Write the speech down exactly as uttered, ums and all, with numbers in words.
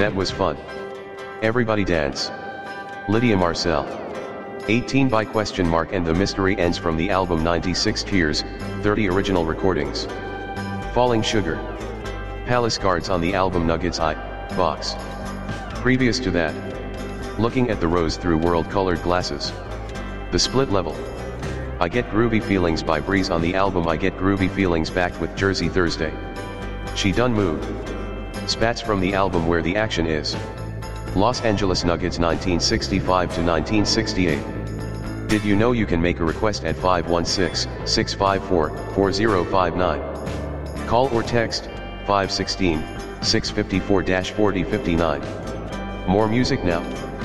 That was fun. Everybody dance. Lydia Marcel. eighteen by question mark and the mystery ends from the album ninety-six Tears, thirty original recordings. Falling Sugar. Palace Guards on the album Nuggets I, Box. Previous to that, Looking at the Rose Through World-Colored Glasses. The Split Level. I Get Groovy Feelings by Breeze on the album I Get Groovy Feelings backed with Jersey Thursday. She Done Move. Spats from the album Where the Action Is. Los Angeles Nuggets nineteen sixty-five to nineteen sixty-eight. Did you know you can make a request at five one six, six five four, four zero five nine? Call or text five one six, six five four, four zero five nine. More music now.